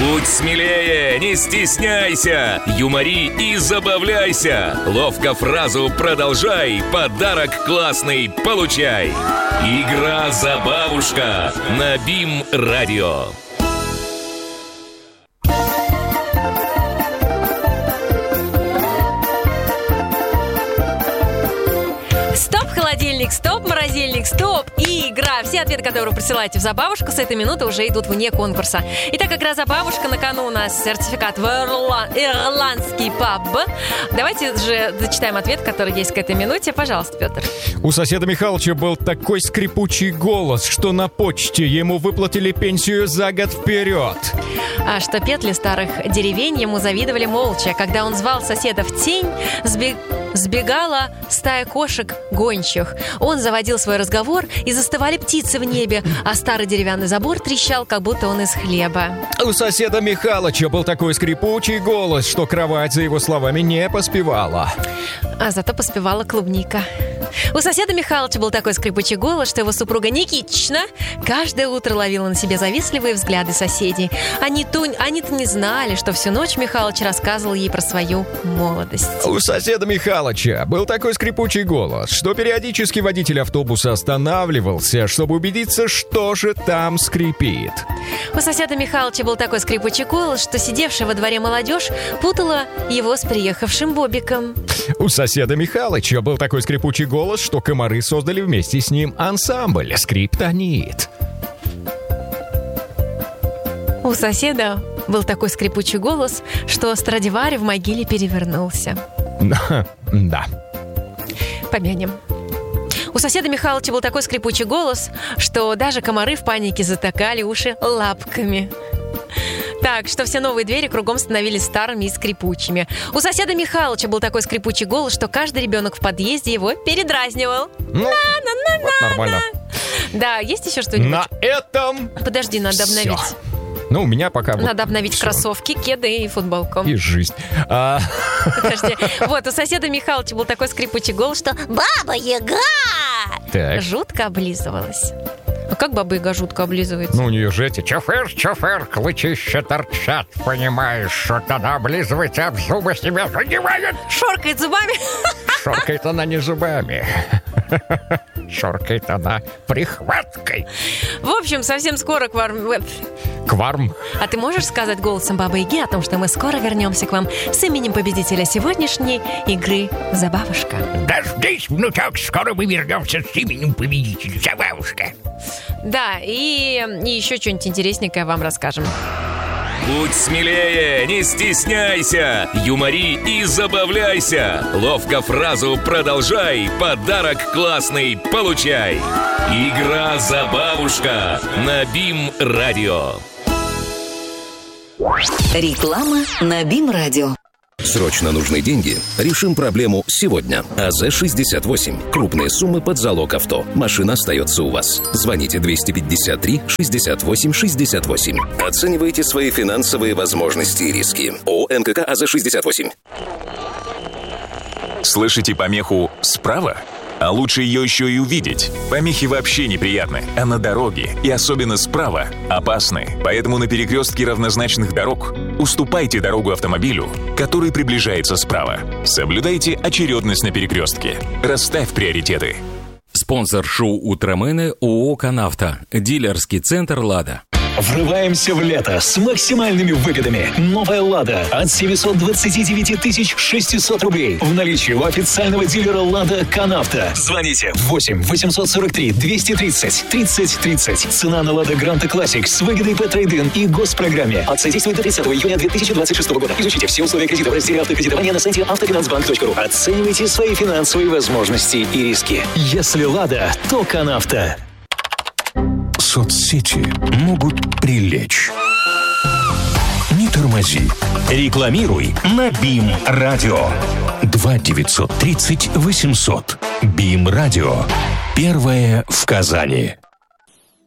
Будь смелее, не стесняйся, юмори и забавляйся. Ловко фразу продолжай, подарок классный получай. Игра-забавушка на БИМ-радио. Стоп, холодильник, стоп, морозильник, стоп и игра. Все ответы, которые вы присылаете в «Забавушку», с этой минуты уже идут вне конкурса. Итак, игра «Забавушка». На кону у нас сертификат в ирландский паб. Давайте же зачитаем ответ, который есть к этой минуте. Пожалуйста, Петр. У соседа Михалыча был такой скрипучий голос, что на почте ему выплатили пенсию за год вперед. А что петли старых деревень ему завидовали молча. Когда он звал соседа в тень, сбегала стая кошек гончих. Он заводил свой разговор, и застывали птицы в небе, а старый деревянный забор трещал, как будто он из хлеба. У соседа Михалыча был такой скрипучий голос, что кровать за его словами не поспевала. А зато поспевала клубника. У соседа Михалыча был такой скрипучий голос, что его супруга Никитична каждое утро ловила на себе завистливые взгляды соседей. Они-то не знали, что всю ночь Михалыч рассказывал ей про свою молодость. У соседа Михалыча был такой скрипучий голос, что периодически водитель автобуса останавливался, чтобы убедиться, что же там скрипит. У соседа Михалыча был такой скрипучий голос, что сидевшая во дворе молодежь путала его с приехавшим Бобиком. У соседа Михалыча был такой скрипучий голос, что комары создали вместе с ним ансамбль «Скриптонит». У соседа был такой скрипучий голос, что Страдивари в могиле перевернулся. Да. Помянем. У соседа Михалыча был такой скрипучий голос, что даже комары в панике затыкали уши лапками. Так, что все новые двери кругом становились старыми и скрипучими. У соседа Михалыча был такой скрипучий голос, что каждый ребенок в подъезде его передразнивал. Вот нормально. Да, есть еще что-нибудь? На этом Подожди, надо обновить. Всё. Ну, у меня пока... Надо обновить кроссовки, кеды и футболку. И жизнь. Подожди. Вот, у соседа Михалыча был такой скрипучий голос, что Баба-Яга Так. жутко облизывалась. А как Баба-Яга жутко облизывается? Ну, у нее же эти... Чуфыр, клычища торчат, понимаешь, что тогда облизывается, об зубы себя задевает. Шоркает зубами. Шоркает она не зубами. Шоркает она прихваткой. В общем, совсем скоро Кварм. А ты можешь сказать голосом Бабы-Яги о том, что мы скоро вернемся к вам с именем победителя сегодняшней игры «Забавушка»? Дождись, внучок, скоро мы вернемся с именем победителя «Забавушка». Да, и еще что-нибудь интересненькое вам расскажем. Будь смелее, не стесняйся, юмори и забавляйся. Ловко фразу продолжай, подарок классный получай. Игра-забавушка на БИМ-радио. Реклама на БИМ-радио. Срочно нужны деньги? Решим проблему сегодня. АЗ-68. Крупные суммы под залог авто. Машина остается у вас. Звоните 253-68-68. Оценивайте свои финансовые возможности и риски. ООО НКК АЗ-68. Слышите помеху «справа»? А лучше ее еще и увидеть. Помехи вообще неприятны, а на дороге, и особенно справа, опасны. Поэтому на перекрестке равнозначных дорог уступайте дорогу автомобилю, который приближается справа. Соблюдайте очередность на перекрестке. Расставь приоритеты. Спонсор шоу «Утромены» ООО «Канавто». Дилерский центр «Лада». Врываемся в лето с максимальными выгодами. Новая «Лада» от 729 600 рублей. В наличии у официального дилера «Лада» «Канавто». Звоните 8 843 230 30 30. Цена на «Лада Гранта Классик» с выгодой по трейд-ин и госпрограмме. Акция действует до 30 июня 2026 года. Изучите все условия кредита в разделе автокредитования на сайте автофинансбанк.ру. Оценивайте свои финансовые возможности и риски. Если «Лада», то «Канавто». Соцсети могут прилечь. Не тормози. Рекламируй на БИМ-радио. 2 930 800. БИМ-радио. Первое в Казани.